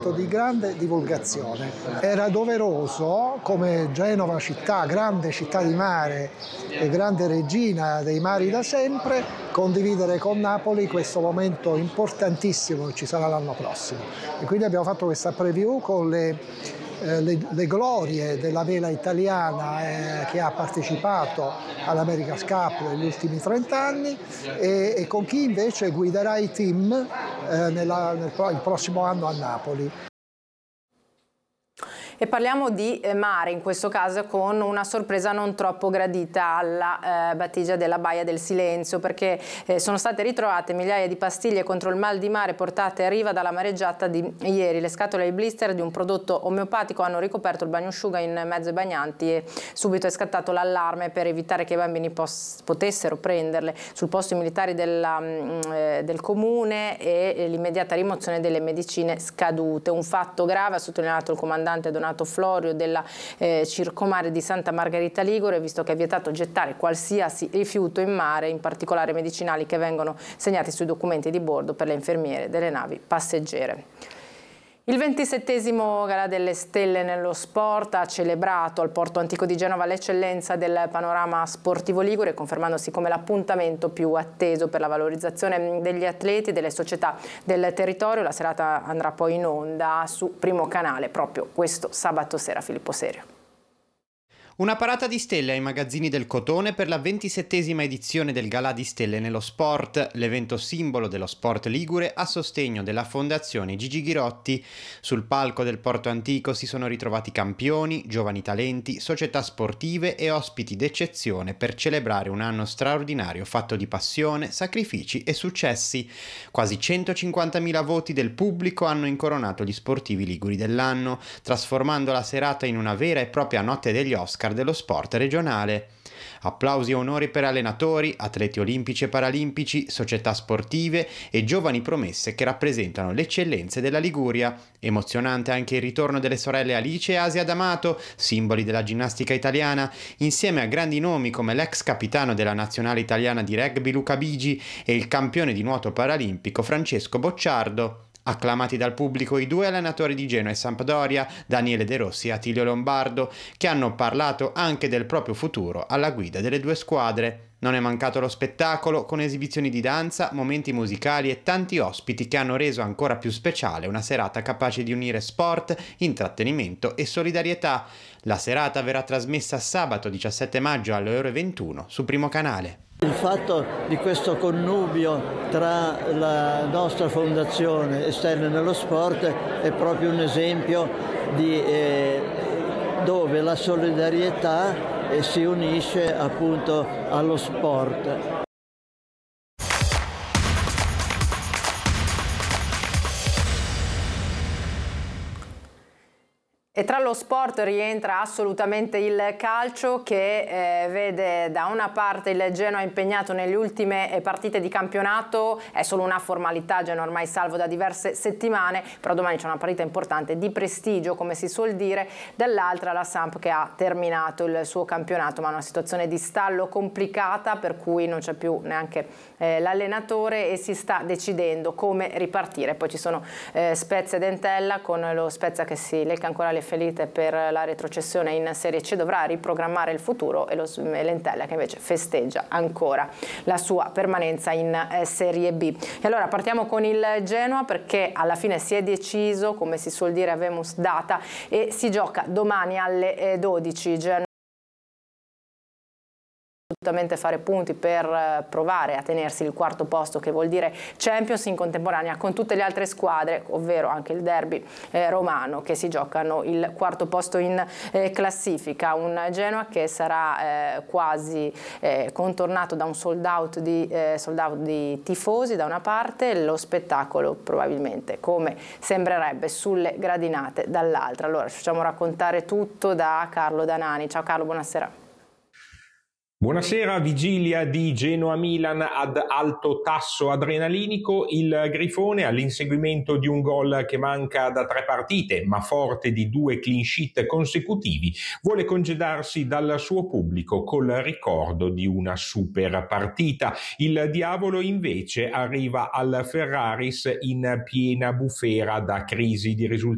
di grande divulgazione. Era doveroso, come Genova città, grande città di mare e grande regina dei mari da sempre, condividere con Napoli questo momento importantissimo che ci sarà l'anno prossimo. E quindi abbiamo fatto questa preview con le glorie della vela italiana che ha partecipato all'America's Cup negli ultimi 30 anni e con chi invece guiderà i team il prossimo anno a Napoli. E parliamo di mare, in questo caso con una sorpresa non troppo gradita alla battigia della Baia del Silenzio, perché sono state ritrovate migliaia di pastiglie contro il mal di mare portate a riva dalla mareggiata di ieri. Le scatole e blister di un prodotto omeopatico hanno ricoperto il bagnasciuga in mezzo ai bagnanti e subito è scattato l'allarme per evitare che i bambini potessero prenderle. Sul posto i militari del comune e l'immediata rimozione delle medicine scadute. Un fatto grave, ha sottolineato il comandante Donato Florio della Circomare di Santa Margherita Ligure, visto che è vietato gettare qualsiasi rifiuto in mare, in particolare medicinali che vengono segnati sui documenti di bordo per le infermiere delle navi passeggere. Il 27° Galà delle Stelle nello Sport ha celebrato al Porto Antico di Genova l'eccellenza del panorama sportivo ligure, confermandosi come l'appuntamento più atteso per la valorizzazione degli atleti e delle società del territorio. La serata andrà poi in onda su Primo Canale proprio questo sabato sera. Filippo Serio. Una parata di stelle ai magazzini del Cotone per la 27ª edizione del Galà di Stelle nello Sport, l'evento simbolo dello sport ligure a sostegno della Fondazione Gigi Ghirotti. Sul palco del Porto Antico si sono ritrovati campioni, giovani talenti, società sportive e ospiti d'eccezione per celebrare un anno straordinario fatto di passione, sacrifici e successi. Quasi 150.000 voti del pubblico hanno incoronato gli sportivi liguri dell'anno, trasformando la serata in una vera e propria notte degli Oscar dello sport regionale. Applausi e onori per allenatori, atleti olimpici e paralimpici, società sportive e giovani promesse che rappresentano le eccellenze della Liguria. Emozionante anche il ritorno delle sorelle Alice e Asia D'Amato, simboli della ginnastica italiana, insieme a grandi nomi come l'ex capitano della nazionale italiana di rugby Luca Bigi e il campione di nuoto paralimpico Francesco Bocciardo. Acclamati dal pubblico i due allenatori di Genoa e Sampdoria, Daniele De Rossi e Attilio Lombardo, che hanno parlato anche del proprio futuro alla guida delle due squadre. Non è mancato lo spettacolo, con esibizioni di danza, momenti musicali e tanti ospiti che hanno reso ancora più speciale una serata capace di unire sport, intrattenimento e solidarietà. La serata verrà trasmessa sabato 17 maggio alle ore 21 su Primo Canale. Il fatto di questo connubio tra la nostra fondazione e Stelle nello Sport è proprio un esempio di dove la solidarietà si unisce appunto allo sport. E tra lo sport rientra assolutamente il calcio, che vede da una parte il Genoa impegnato nelle ultime partite di campionato. È solo una formalità, Genoa ormai salvo da diverse settimane, però domani c'è una partita importante di prestigio, come si suol dire. Dall'altra la Samp, che ha terminato il suo campionato ma ha una situazione di stallo complicata, per cui non c'è più neanche l'allenatore e si sta decidendo come ripartire. Poi ci sono Spezia ed Entella, con lo Spezia che si lecca ancora le ferite per la retrocessione in Serie C, dovrà riprogrammare il futuro, e l'Entella che invece festeggia ancora la sua permanenza in Serie B. E allora partiamo con il Genoa, perché alla fine si è deciso, come si suol dire, avemus data, e si gioca domani alle 12. Genoa assolutamente fare punti per provare a tenersi il quarto posto, che vuol dire Champions, in contemporanea con tutte le altre squadre, ovvero anche il derby romano, che si giocano il quarto posto in classifica. Un Genoa che sarà quasi contornato da un sold out di tifosi da una parte, lo spettacolo probabilmente, come sembrerebbe, sulle gradinate dall'altra. Allora ci facciamo raccontare tutto da Carlo Danani. Ciao Carlo, buonasera. Buonasera. Vigilia di Genoa-Milan ad alto tasso adrenalinico. Il Grifone, all'inseguimento di un gol che manca da 3 partite, ma forte di 2 clean sheet consecutivi, vuole congedarsi dal suo pubblico col ricordo di una super partita. Il diavolo invece arriva al Ferraris in piena bufera da crisi di risultati